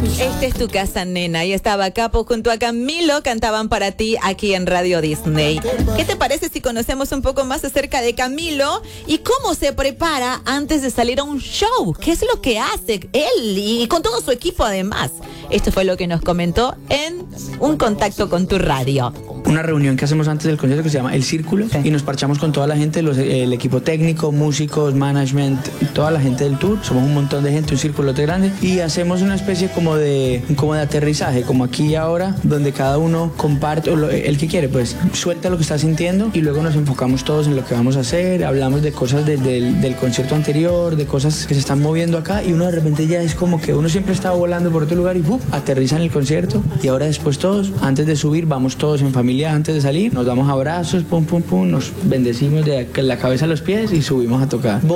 Esta es tu casa, nena. Y estaba Capo junto a Camilo, cantaban para ti aquí en Radio Disney. ¿Qué te parece si conocemos un poco más acerca de Camilo y cómo se prepara antes de salir a un show? ¿Qué es lo que hace él y con todo su equipo además? Esto fue lo que nos comentó en Un Contacto con tu Radio. Una reunión que hacemos antes del concierto que se llama El Círculo, y nos parchamos con toda la gente, el equipo técnico, músicos, management, toda la gente del tour. Somos un montón de gente, un círculote grande, y hacemos una especie como de aterrizaje, como aquí y ahora, donde cada uno comparte, el que quiere, pues suelta lo que está sintiendo, y luego nos enfocamos todos en lo que vamos a hacer. Hablamos de cosas del concierto anterior, de cosas que se están moviendo acá, y uno de repente ya es como que uno siempre estaba volando por otro lugar y aterriza en el concierto. Y ahora después todos, antes de subir, vamos todos en familia, antes de salir, nos damos abrazos, pum, pum, pum, nos bendecimos de la cabeza a los pies y subimos a tocar.